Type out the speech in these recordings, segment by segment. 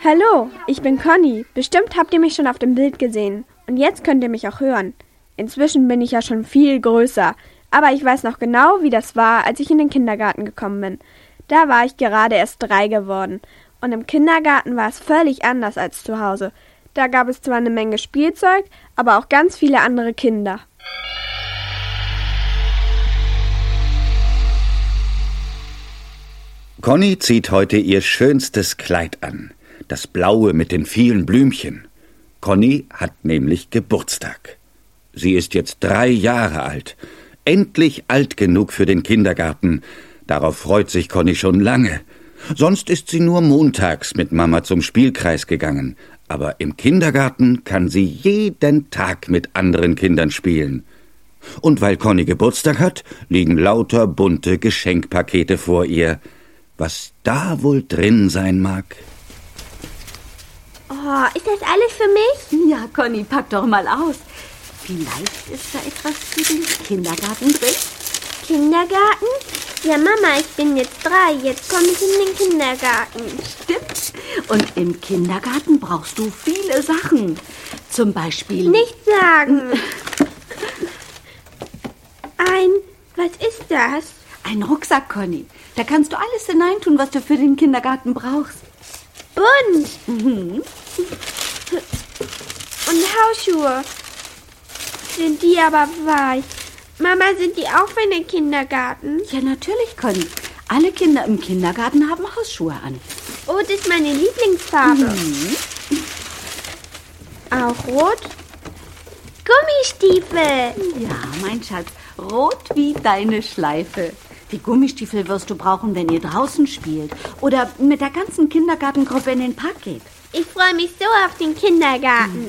Hallo, ich bin Conny. Bestimmt habt ihr mich schon auf dem Bild gesehen. Und jetzt könnt ihr mich auch hören. Inzwischen bin ich ja schon viel größer. Aber ich weiß noch genau, wie das war, als ich in den Kindergarten gekommen bin. Da war ich gerade erst 3 geworden. Und im Kindergarten war es völlig anders als zu Hause. Da gab es zwar eine Menge Spielzeug, aber auch ganz viele andere Kinder. Conny zieht heute ihr schönstes Kleid an. Das blaue mit den vielen Blümchen. Conny hat nämlich Geburtstag. Sie ist jetzt 3 Jahre alt. Endlich alt genug für den Kindergarten. Darauf freut sich Conny schon lange. Sonst ist sie nur montags mit Mama zum Spielkreis gegangen. Aber im Kindergarten kann sie jeden Tag mit anderen Kindern spielen. Und weil Conny Geburtstag hat, liegen lauter bunte Geschenkpakete vor ihr. Was da wohl drin sein mag? Oh, ist das alles für mich? Ja, Conny, pack doch mal aus. Vielleicht ist da etwas für den Kindergarten drin. Kindergarten? Ja, Mama, ich bin jetzt 3. Jetzt komme ich in den Kindergarten. Stimmt. Und im Kindergarten brauchst du viele Sachen. Zum Beispiel... Nicht sagen. Was ist das? Ein Rucksack, Conny. Da kannst du alles hineintun, was du für den Kindergarten brauchst. Bunt. Mhm. Und Hausschuhe. Sind die aber weich? Mama, sind die auch für den Kindergarten? Ja, natürlich, Conny. Alle Kinder im Kindergarten haben Hausschuhe an. Oh, das ist meine Lieblingsfarbe. Mhm. Auch rot? Gummistiefel. Ja, mein Schatz. Rot wie deine Schleife. Die Gummistiefel wirst du brauchen, wenn ihr draußen spielt. Oder mit der ganzen Kindergartengruppe in den Park geht. Ich freue mich so auf den Kindergarten.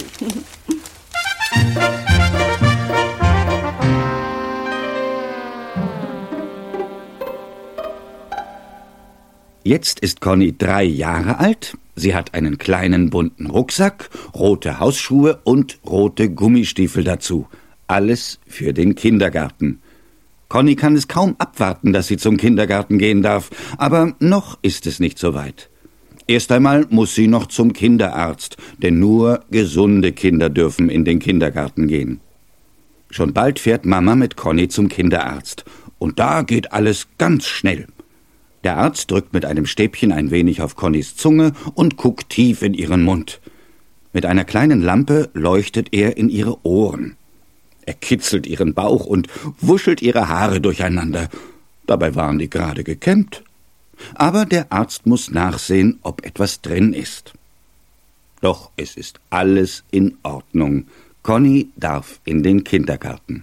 Jetzt ist Conny 3 Jahre alt. Sie hat einen kleinen bunten Rucksack, rote Hausschuhe und rote Gummistiefel dazu. Alles für den Kindergarten. Conny kann es kaum abwarten, dass sie zum Kindergarten gehen darf. Aber noch ist es nicht so weit. Erst einmal muss sie noch zum Kinderarzt, denn nur gesunde Kinder dürfen in den Kindergarten gehen. Schon bald fährt Mama mit Conny zum Kinderarzt. Und da geht alles ganz schnell. Der Arzt drückt mit einem Stäbchen ein wenig auf Connys Zunge und guckt tief in ihren Mund. Mit einer kleinen Lampe leuchtet er in ihre Ohren. Er kitzelt ihren Bauch und wuschelt ihre Haare durcheinander. Dabei waren die gerade gekämmt. Aber der Arzt muss nachsehen, ob etwas drin ist. Doch es ist alles in Ordnung. Conny darf in den Kindergarten.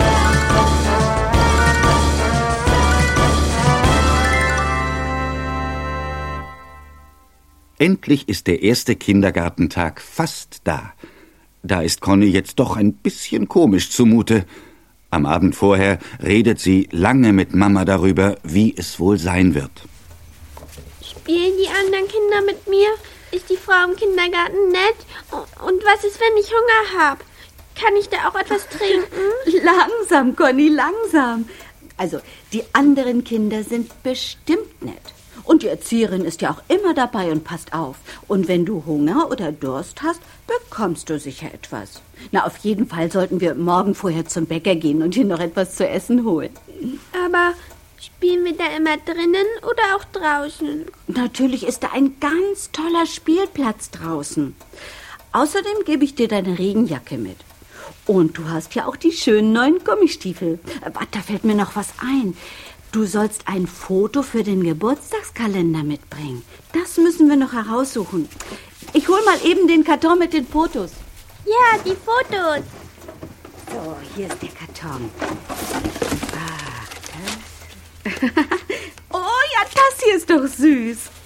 Endlich ist der erste Kindergartentag fast da. Da ist Conny jetzt doch ein bisschen komisch zumute. Am Abend vorher redet sie lange mit Mama darüber, wie es wohl sein wird. Spielen die anderen Kinder mit mir? Ist die Frau im Kindergarten nett? Und was ist, wenn ich Hunger habe? Kann ich da auch etwas trinken? Langsam, Conny, langsam. Also, die anderen Kinder sind bestimmt nett. Und die Erzieherin ist ja auch immer dabei und passt auf. Und wenn du Hunger oder Durst hast, bekommst du sicher etwas. Na, auf jeden Fall sollten wir morgen vorher zum Bäcker gehen und hier noch etwas zu essen holen. Aber spielen wir da immer drinnen oder auch draußen? Natürlich ist da ein ganz toller Spielplatz draußen. Außerdem gebe ich dir deine Regenjacke mit. Und du hast ja auch die schönen neuen Gummistiefel. Da fällt mir noch was ein. Du sollst ein Foto für den Geburtstagskalender mitbringen. Das müssen wir noch heraussuchen. Ich hol mal eben den Karton mit den Fotos. Ja, die Fotos. So, hier ist der Karton. Ach, das. Oh ja, das hier ist doch süß.